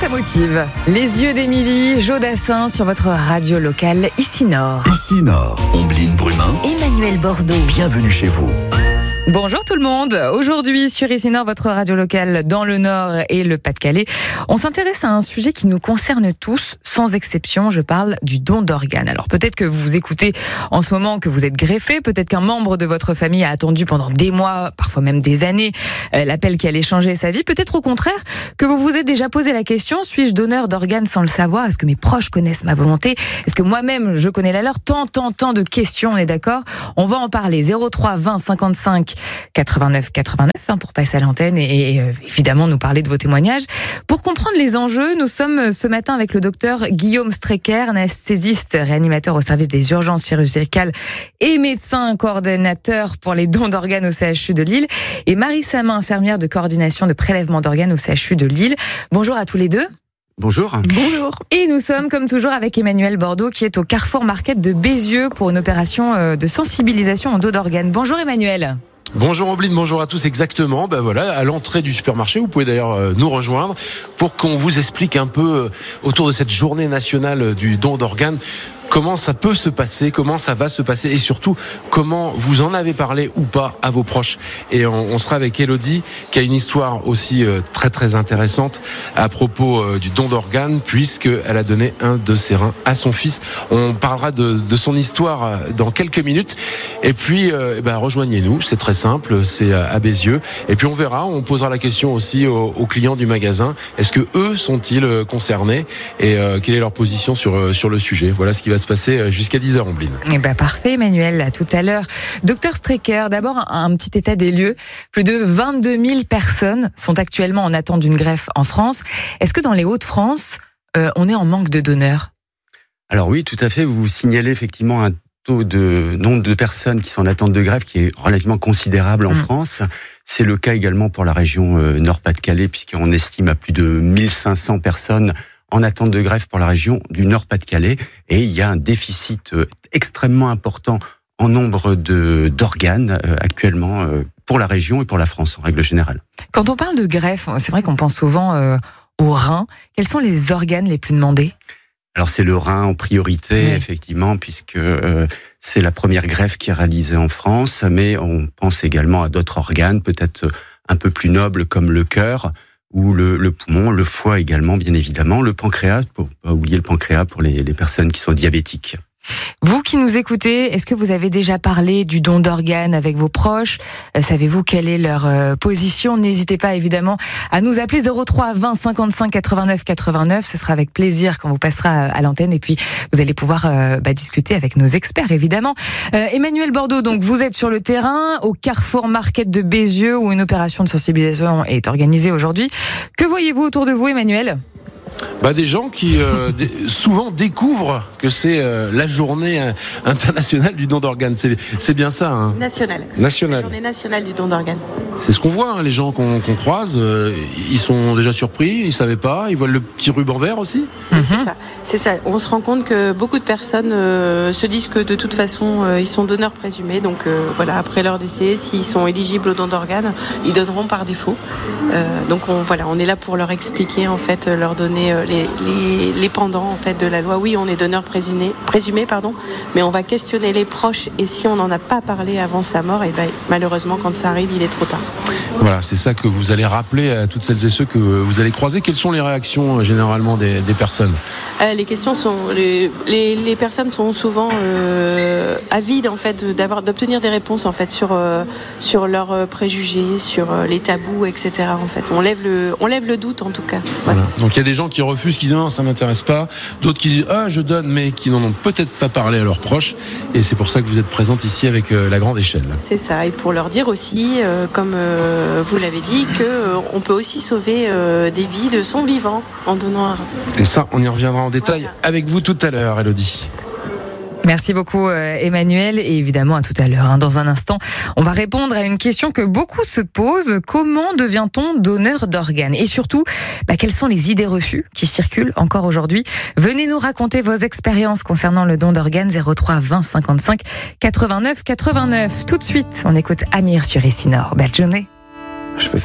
ça motive. Les yeux d'Émilie, Jodassin sur votre radio locale, ici Nord. Ici Nord, Ombline Brumain, Emmanuel Bordeaux. Bienvenue chez vous. Bonjour tout le monde. Aujourd'hui sur Ici Nord, votre radio locale dans le Nord et le Pas-de-Calais, on s'intéresse à un sujet qui nous concerne tous, sans exception. Je parle du don d'organes. Alors peut-être que vous vous écoutez en ce moment, que vous êtes greffé, peut-être qu'un membre de votre famille a attendu pendant des mois, parfois même des années, l'appel qui allait changer sa vie. Peut-être au contraire que vous vous êtes déjà posé la question, suis-je donneur d'organes sans le savoir? Est-ce que mes proches connaissent ma volonté? Est-ce que moi-même je connais la leur? Tant de questions, on est d'accord? On va en parler. 03 20 55 89 89 pour passer à l'antenne et évidemment nous parler de vos témoignages. Pour comprendre les enjeux, nous sommes ce matin avec le docteur Guillaume Strecker, anesthésiste, réanimateur au service des urgences chirurgicales et médecin coordonnateur pour les dons d'organes au CHU de Lille, et Marie Samin, infirmière de coordination de prélèvement d'organes au CHU de Lille. Bonjour à tous les deux. Bonjour. Bonjour. Et nous sommes comme toujours avec Emmanuel Bordeaux qui est au Carrefour Market de Bézieux pour une opération de sensibilisation au don d'organes. Bonjour Emmanuel. Bonjour Ombline, bonjour à tous. Exactement, voilà, à l'entrée du supermarché, vous pouvez d'ailleurs nous rejoindre pour qu'on vous explique un peu autour de cette journée nationale du don d'organes comment ça peut se passer, comment ça va se passer et surtout comment vous en avez parlé ou pas à vos proches. Et on sera avec Elodie qui a une histoire aussi très très intéressante à propos du don d'organes puisqu'elle a donné un de ses reins à son fils. On parlera de son histoire dans quelques minutes et puis rejoignez-nous, c'est très simple, c'est à Bézieux et puis on verra, on posera la question aussi aux clients du magasin, est-ce que eux sont-ils concernés et quelle est leur position sur le sujet. Voilà ce qui va se passer jusqu'à 10h, Ombline. Parfait Emmanuel, à tout à l'heure. Docteur Strecker, d'abord un petit état des lieux. Plus de 22 000 personnes sont actuellement en attente d'une greffe en France. Est-ce que dans les Hauts-de-France, on est en manque de donneurs? Alors oui, tout à fait. Vous signalez effectivement un taux de nombre de personnes qui sont en attente de greffe qui est relativement considérable en France. C'est le cas également pour la région Nord-Pas-de-Calais puisqu'on estime à plus de 1500 personnes en attente de greffe pour la région du Nord-Pas-de-Calais, et il y a un déficit extrêmement important en nombre d'organes actuellement pour la région et pour la France en règle générale. Quand on parle de greffe, c'est vrai qu'on pense souvent aux reins. Quels sont les organes les plus demandés? Alors c'est le rein en priorité, oui. Effectivement, puisque c'est la première greffe qui est réalisée en France, mais on pense également à d'autres organes, peut-être un peu plus nobles comme le cœur, ou le poumon, le foie également, bien évidemment, le pancréas, pour pas oublier le pancréas pour les personnes qui sont diabétiques. Vous qui nous écoutez, est-ce que vous avez déjà parlé du don d'organes avec vos proches? Savez-vous quelle est leur position? N'hésitez pas évidemment à nous appeler 03 20 55 89 89. Ce sera avec plaisir quand vous passera à l'antenne et puis vous allez pouvoir discuter avec nos experts évidemment. Emmanuel Bordeaux, donc vous êtes sur le terrain au Carrefour Market de Bézieux où une opération de sensibilisation est organisée aujourd'hui. Que voyez-vous autour de vous, Emmanuel? Des gens qui souvent découvrent que c'est la journée internationale du don d'organes. C'est bien ça, hein? Nationale. La journée nationale du don d'organes. C'est ce qu'on voit, hein, les gens qu'on croise, ils sont déjà surpris, ils savaient pas, ils voient le petit ruban vert aussi. C'est ça. On se rend compte que beaucoup de personnes se disent que de toute façon ils sont donneurs présumés. Donc après leur décès, s'ils sont éligibles au don d'organes, ils donneront par défaut. Donc on est là pour leur expliquer en fait, leur donner les pendants en fait de la loi. Oui, on est donneur présumé, mais on va questionner les proches et si on n'en a pas parlé avant sa mort, malheureusement quand ça arrive, il est trop tard. Voilà, c'est ça que vous allez rappeler à toutes celles et ceux que vous allez croiser. Quelles sont les réactions généralement des personnes? Les questions sont les personnes sont souvent avides en fait d'obtenir des réponses en fait sur leurs préjugés, sur les tabous, etc. En fait, on lève le doute en tout cas. Voilà. Donc il y a des gens qui refusent, qui disent non, ça m'intéresse pas. D'autres qui disent je donne, mais qui n'en ont peut-être pas parlé à leurs proches. Et c'est pour ça que vous êtes présente ici avec la grande échelle. C'est ça, et pour leur dire aussi, comme vous l'avez dit, qu'on peut aussi sauver des vies de son vivant en donnant un rein. Et ça, on y reviendra en détail avec vous tout à l'heure, Elodie. Merci beaucoup Emmanuel, et évidemment à tout à l'heure. Dans un instant, on va répondre à une question que beaucoup se posent. Comment devient-on donneur d'organes? Et surtout, quelles sont les idées reçues qui circulent encore aujourd'hui? Venez nous raconter vos expériences concernant le don d'organes. 03 20 55 89 89. Tout de suite, on écoute Amir sur Ici Nord. Belle journée. Je fais